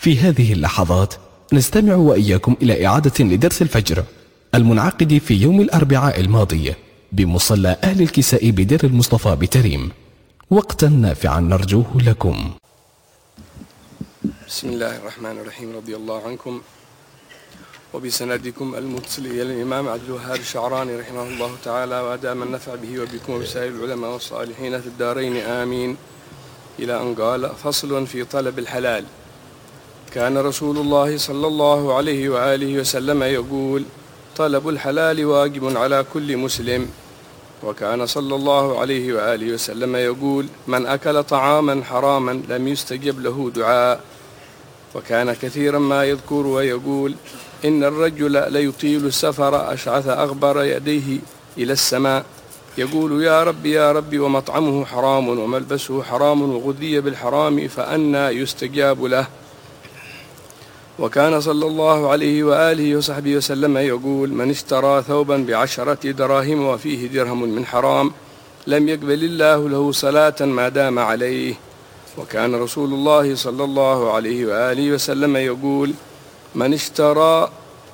في هذه اللحظات نستمع وإياكم إلى إعادة لدرس الفجر المنعقد في يوم الأربعاء الماضي بمصلى أهل الكساء بدير المصطفى بتريم، وقتا نافعا نرجوه لكم. بسم الله الرحمن الرحيم. رضي الله عنكم وبسندكم المتصل إلى الإمام عبد الوهاب الشعراني رحمه الله تعالى، وأدام النفع به وبكم وبسائر العلماء والصالحين في الدارين آمين. إلى أن قال: فصل في طلب الحلال. كان رسول الله صلى الله عليه وآله وسلم يقول: طلب الحلال واجب على كل مسلم. وكان صلى الله عليه وآله وسلم يقول: من أكل طعاما حراما لم يستجب له دعاء. وكان كثيرا ما يذكر ويقول: إن الرجل ليطيل السفر أشعث أغبر يديه إلى السماء يقول: يا رب يا رب، ومطعمه حرام وملبسه حرام وغذي بالحرام، فأنى يستجاب له. وكان صلى الله عليه وآله وصحبه وسلم يقول: من اشترى ثوبا ب10 دراهم وفيه درهم من حرام لم يقبل الله له صلاة ما دام عليه. وكان رسول الله صلى الله عليه وآله وسلم يقول: من اشترى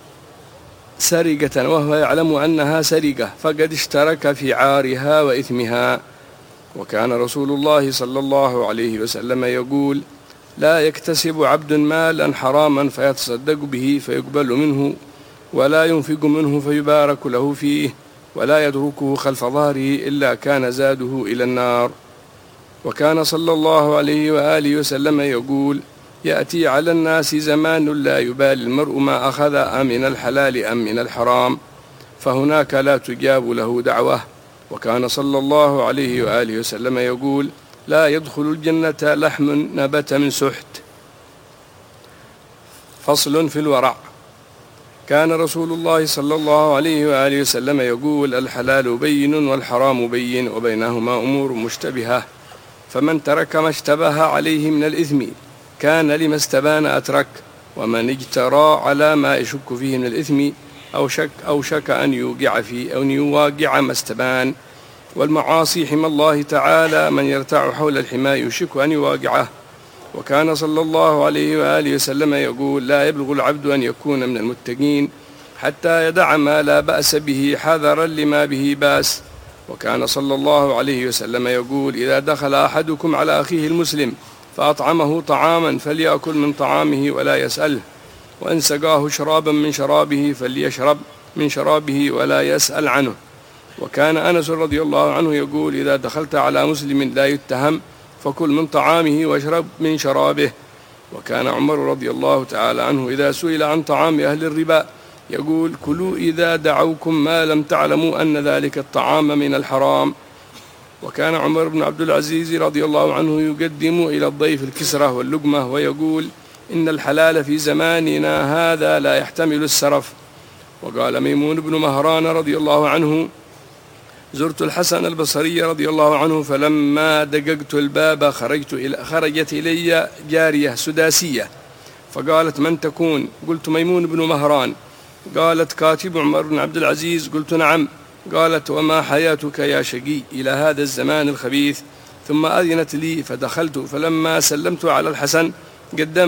سرقة وهو يعلم أنها سرقة فقد اشترك في عارها وإثمها. وكان رسول الله صلى الله عليه وسلم يقول: لا يكتسب عبد مالا حراما فيتصدق به فيقبل منه، ولا ينفق منه فيبارك له فيه، ولا يتركه خلف ظهره إلا كان زاده إلى النار. وكان صلى الله عليه وآله وسلم يقول: يأتي على الناس زمان لا يبالي المرء ما أخذ أم من الحلال أم من الحرام، فهناك لا تجاب له دعوة. وكان صلى الله عليه وآله وسلم يقول: لا يدخل الجنة لحم نبت من سحت. فصل في الورع. كان رسول الله صلى الله عليه وآله وسلم يقول: الحلال بين والحرام بين وبينهما أمور مشتبهة، فمن ترك ما اشتبه عليه من الإثم كان لما استبان أترك، ومن اجترى على ما يشك فيه من الإثم أو شك أن يوقع فيه أو أن يواقع ما استبان. والمعاصي حمى الله تعالى، من يرتع حول الحمى يشك أن يواقعه. وكان صلى الله عليه وآله وسلم يقول: لا يبلغ العبد أن يكون من المتقين حتى يدع ما لا بأس به حذرا لما به بأس. وكان صلى الله عليه وسلم يقول: إذا دخل أحدكم على أخيه المسلم فأطعمه طعاما فليأكل من طعامه ولا يسأله، وإن سقاه شرابا من شرابه فليشرب من شرابه ولا يسأل عنه. وكان أنس رضي الله عنه يقول: إذا دخلت على مسلم لا يتهم فكل من طعامه واشرب من شرابه. وكان عمر رضي الله تعالى عنه إذا سئل عن طعام أهل الربا يقول: كلوا إذا دعوكم ما لم تعلموا أن ذلك الطعام من الحرام. وكان عمر بن عبد العزيز رضي الله عنه يقدم إلى الضيف الكسرة واللقمة ويقول: إن الحلال في زماننا هذا لا يحتمل السرف. وقال ميمون بن مهران رضي الله عنه: زرت الحسن البصري رضي الله عنه، فلما دققت الباب خرجت إلي جارية سداسية فقالت: من تكون؟ قلت: ميمون بن مهران. قالت: كاتب عمر بن عبد العزيز. قلت: نعم. قالت: وما حياتك يا شقي إلى هذا الزمان الخبيث؟ ثم أذنت لي فدخلت، فلما سلمت على الحسن قدم